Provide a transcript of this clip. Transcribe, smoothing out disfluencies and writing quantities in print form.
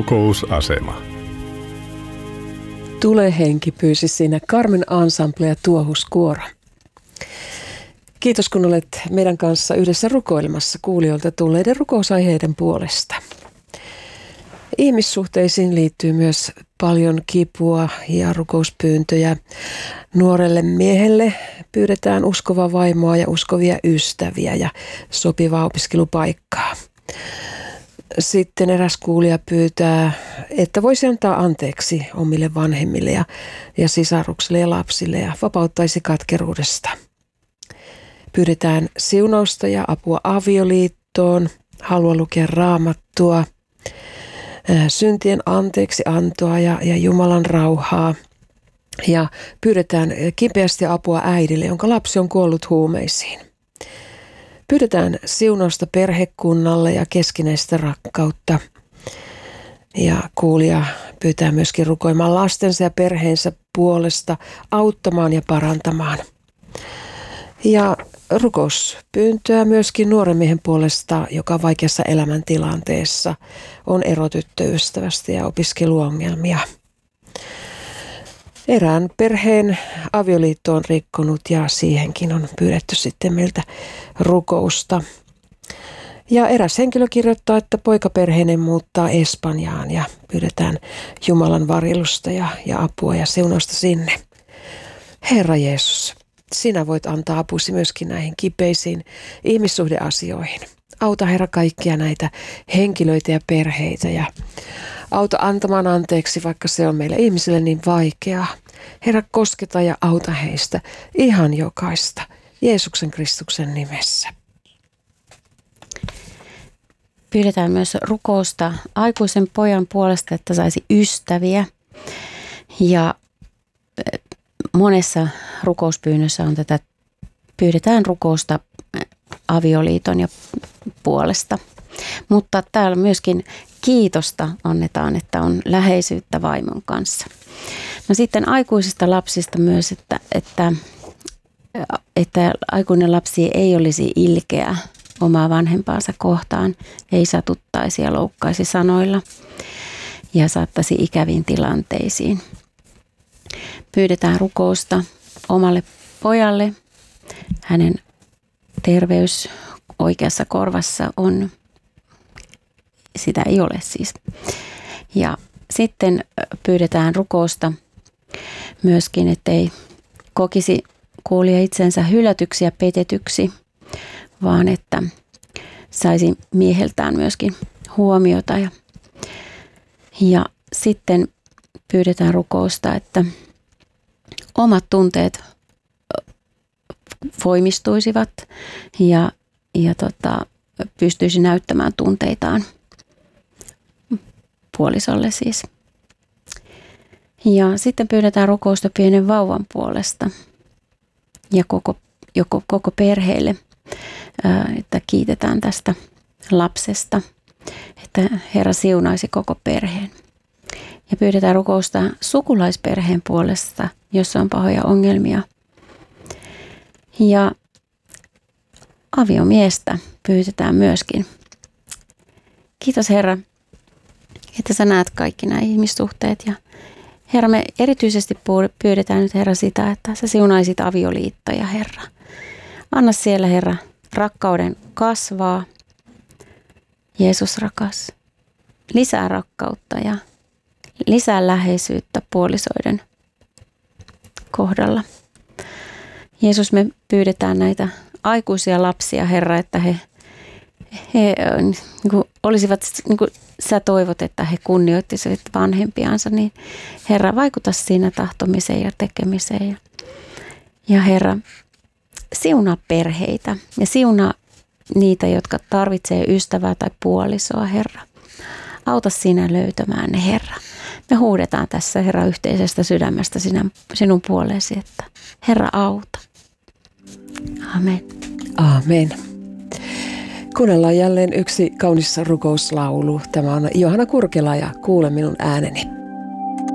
Rukousasema. Tule henki pyysi siinä Carmen Ensemble ja Tuohuskuoro. Kiitos kun olet meidän kanssa yhdessä rukoilemassa kuulijoilta tulleiden rukousaiheiden puolesta. Ihmissuhteisiin liittyy myös paljon kipua ja rukouspyyntöjä. Nuorelle miehelle pyydetään uskovaa vaimoa ja uskovia ystäviä ja sopivaa opiskelupaikkaa. Sitten eräs kuulija pyytää, että voisi antaa anteeksi omille vanhemmille ja sisaruksille ja lapsille ja vapauttaisi katkeruudesta. Pyydetään siunausta ja apua avioliittoon, halua lukea raamattua, syntien anteeksi antoa ja Jumalan rauhaa. Ja pyydetään kipeästi apua äidille, jonka lapsi on kuollut huumeisiin. Pyydetään siunausta perhekunnalle ja keskinäistä rakkautta. Ja kuulija pyytää myöskin rukoimaan lastensa ja perheensä puolesta, auttamaan ja parantamaan. Ja rukouspyyntöä myöskin nuoren miehen puolesta, joka vaikeassa elämäntilanteessa on erotyttöystävästä ja opiskeluongelmia. Erään perheen avioliitto on rikkonut ja siihenkin on pyydetty sitten meiltä rukousta. Ja eräs henkilö kirjoittaa, että poikaperheinen muuttaa Espanjaan ja pyydetään Jumalan varjelusta ja apua ja siunausta sinne. Herra Jeesus, sinä voit antaa apusi myöskin näihin kipeisiin ihmissuhdeasioihin. Auta Herra kaikkia näitä henkilöitä ja perheitä ja auta antamaan anteeksi, vaikka se on meille ihmisille niin vaikeaa. Herra, kosketa ja auta heistä ihan jokaista Jeesuksen Kristuksen nimessä. Pyydetään myös rukousta aikuisen pojan puolesta, että saisi ystäviä. Ja monessa rukouspyynnössä on pyydetään rukousta avioliiton ja puolesta. Mutta täällä myöskin kiitosta annetaan, että on läheisyyttä vaimon kanssa. No sitten aikuisista lapsista myös, että aikuinen lapsi ei olisi ilkeä omaa vanhempaansa kohtaan, ei satuttaisi ja loukkaisi sanoilla ja saattaisi ikäviin tilanteisiin. Pyydetään rukousta omalle pojalle. Hänen terveys oikeassa korvassa on, sitä ei ole siis. Ja sitten pyydetään rukousta myöskin, ettei kokisi kuulija itsensä hylätyksi ja petetyksi, vaan että saisi mieheltään myöskin huomiota. Ja sitten pyydetään rukousta, että omat tunteet voimistuisivat ja pystyisi näyttämään tunteitaan puolisolle siis. Ja sitten pyydetään rukousta pienen vauvan puolesta ja koko perheelle, että kiitetään tästä lapsesta, että Herra siunaisi koko perheen. Ja pyydetään rukousta sukulaisperheen puolesta, jossa on pahoja ongelmia. Ja aviomiestä pyydetään myöskin. Kiitos Herra, että sä näet kaikki nämä ihmissuhteet. Ja Herra, me erityisesti pyydetään nyt Herra sitä, että sä siunaisit avioliittoja Herra. Anna siellä Herra rakkauden kasvaa. Jeesus rakas, lisää rakkautta ja lisää läheisyyttä puolisoiden kohdalla. Jeesus, me pyydetään näitä aikuisia lapsia, Herra, että he niin kuin olisivat, niin kuin sä toivot, että he kunnioittisivat vanhempiansa, niin Herra, vaikuta siinä tahtomiseen ja tekemiseen. Ja Herra, siunaa perheitä ja siunaa niitä, jotka tarvitsee ystävää tai puolisoa, Herra. Auta sinä löytämään ne, Herra. Me huudetaan tässä, Herra, yhteisestä sydämestä sinun puoleesi, että Herra, auta. Amen. Amen. Kuunnellaan jälleen yksi kaunis rukouslaulu. Tämä on Johanna Kurkela ja Kuule minun ääneni.